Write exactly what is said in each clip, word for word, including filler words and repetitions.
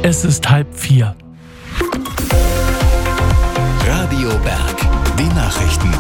Es ist halb vier. Radio Berg, die Nachrichten.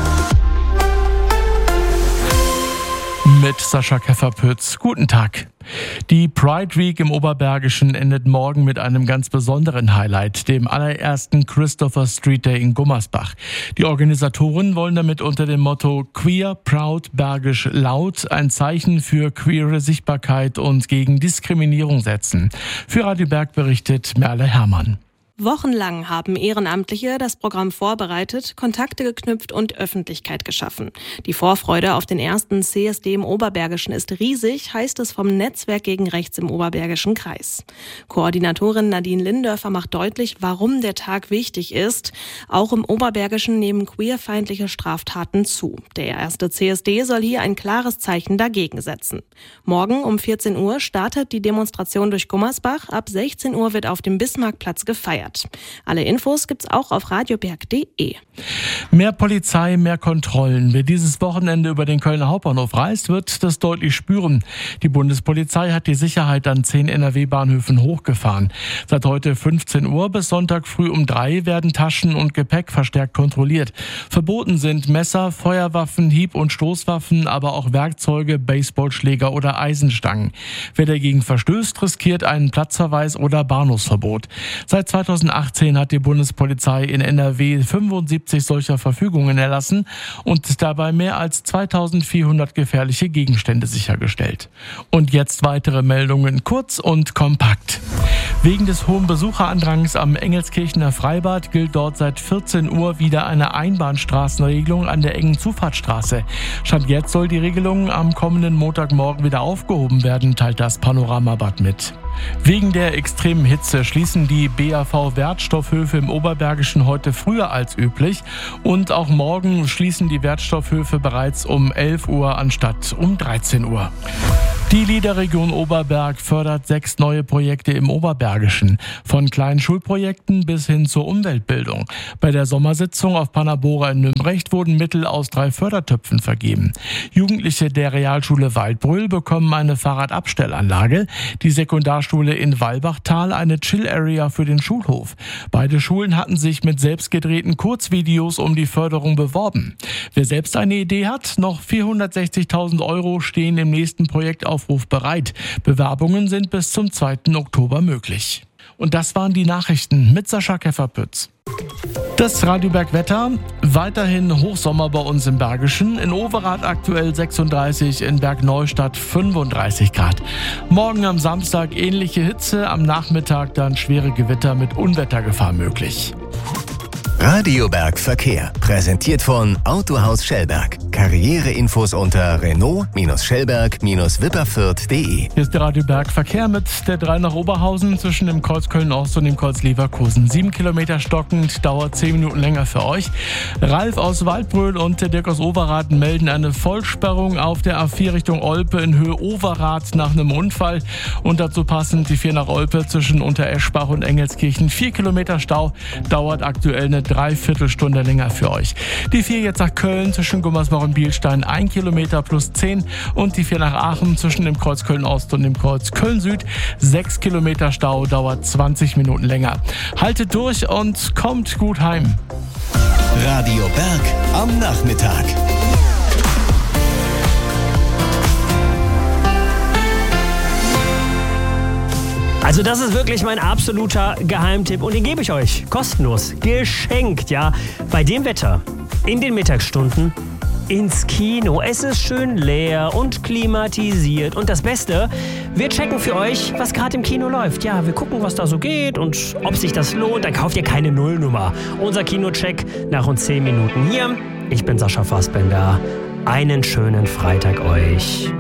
Mit Sascha Kefferpütz. Guten Tag. Die Pride Week im Oberbergischen endet morgen mit einem ganz besonderen Highlight, dem allerersten Christopher Street Day in Gummersbach. Die Organisatoren wollen damit unter dem Motto Queer, Proud, Bergisch, Laut ein Zeichen für queere Sichtbarkeit und gegen Diskriminierung setzen. Für Radio Berg berichtet Merle Herrmann. Wochenlang haben Ehrenamtliche das Programm vorbereitet, Kontakte geknüpft und Öffentlichkeit geschaffen. Die Vorfreude auf den ersten C S D im Oberbergischen ist riesig, heißt es vom Netzwerk gegen Rechts im Oberbergischen Kreis. Koordinatorin Nadine Lindörfer macht deutlich, warum der Tag wichtig ist. Auch im Oberbergischen nehmen queerfeindliche Straftaten zu. Der erste C S D soll hier ein klares Zeichen dagegen setzen. Morgen um vierzehn Uhr startet die Demonstration durch Gummersbach. Ab sechzehn Uhr wird auf dem Bismarckplatz gefeiert. Alle Infos gibt's auch auf radioberg punkt de. Mehr Polizei, mehr Kontrollen. Wer dieses Wochenende über den Kölner Hauptbahnhof reist, wird das deutlich spüren. Die Bundespolizei hat die Sicherheit an zehn N R W-Bahnhöfen hochgefahren. Seit heute fünfzehn Uhr bis Sonntag früh um drei werden Taschen und Gepäck verstärkt kontrolliert. Verboten sind Messer, Feuerwaffen, Hieb- und Stoßwaffen, aber auch Werkzeuge, Baseballschläger oder Eisenstangen. Wer dagegen verstößt, riskiert einen Platzverweis oder Bahnhofsverbot. Seit zweitausendachtzehn hat die Bundespolizei in N R W fünfundsiebzig solcher Verfügungen erlassen und dabei mehr als zweitausendvierhundert gefährliche Gegenstände sichergestellt. Und jetzt weitere Meldungen, kurz und kompakt. Wegen des hohen Besucherandrangs am Engelskirchener Freibad gilt dort seit vierzehn Uhr wieder eine Einbahnstraßenregelung an der engen Zufahrtsstraße. Stand jetzt soll die Regelung am kommenden Montagmorgen wieder aufgehoben werden, teilt das Panoramabad mit. Wegen der extremen Hitze schließen die B A V-Wertstoffhöfe im Oberbergischen heute früher als üblich und auch morgen schließen die Wertstoffhöfe bereits um elf Uhr anstatt um dreizehn Uhr. Die LEADER-Region Oberberg fördert sechs neue Projekte im Oberbergischen, von kleinen Schulprojekten bis hin zur Umweltbildung. Bei der Sommersitzung auf Panabora in Nümbrecht wurden Mittel aus drei Fördertöpfen vergeben. Jugendliche der Realschule Waldbröl bekommen eine Fahrradabstellanlage, die Sekundarschule in Walbachtal eine Chill-Area für den Schulhof. Beide Schulen hatten sich mit selbstgedrehten Kurzvideos um die Förderung beworben. Wer selbst eine Idee hat, noch vierhundertsechzigtausend Euro stehen im nächsten Projektaufruf bereit. Bewerbungen sind bis zum zweiten Oktober möglich. Und das waren die Nachrichten mit Sascha Kefferpütz. Das Radio Berg Wetter, weiterhin Hochsommer bei uns im Bergischen, in Overath aktuell sechsunddreißig, in Bergneustadt fünfunddreißig Grad. Morgen am Samstag ähnliche Hitze, am Nachmittag dann schwere Gewitter mit Unwettergefahr möglich. Radio Berg Verkehr, präsentiert von Autohaus Schellberg. Karriereinfos unter Renault-Schellberg-Wipperfürth punkt de. Hier ist der Radio Berg Verkehr mit der drei nach Oberhausen zwischen dem Kreuz Köln-Ost und dem Kreuz Leverkusen. Sieben Kilometer stockend, dauert zehn Minuten länger für euch. Ralf aus Waldbröl und der Dirk aus Overath melden eine Vollsperrung auf der A vier Richtung Olpe in Höhe Overath nach einem Unfall. Und dazu passend die vier nach Olpe zwischen Untereschbach und Engelskirchen. Vier Kilometer Stau, dauert aktuell eine Dreiviertelstunde länger für euch. Die vier jetzt nach Köln zwischen Gummersbach und Bielstein ein Kilometer plus zehn und die vier nach Aachen zwischen dem Kreuz Köln-Ost und dem Kreuz Köln-Süd. Sechs Kilometer Stau, dauert zwanzig Minuten länger. Haltet durch und kommt gut heim. Radio Berg am Nachmittag. Also das ist wirklich mein absoluter Geheimtipp und den gebe ich euch kostenlos, geschenkt, ja. Bei dem Wetter, in den Mittagsstunden, ins Kino. Es ist schön leer und klimatisiert und das Beste, wir checken für euch, was gerade im Kino läuft. Ja, wir gucken, was da so geht und ob sich das lohnt. Dann kauft ihr keine Nullnummer. Unser Kinocheck nach rund zehn Minuten hier. Ich bin Sascha Fassbender. Einen schönen Freitag euch.